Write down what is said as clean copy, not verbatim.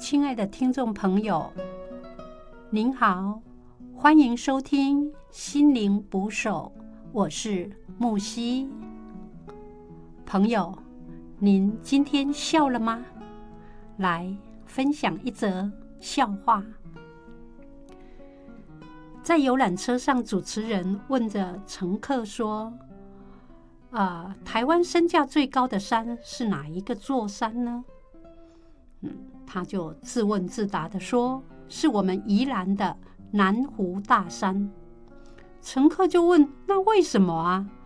亲爱的听众朋友，您好，欢迎收听心灵捕手，我是木西。朋友，您今天笑了吗？来分享一则笑话。在游览车上，主持人问着乘客说：台湾身价最高的山是哪一个座山呢？他就自问自答地说：是我们宜兰的南湖大山。乘客就问：那为什么啊？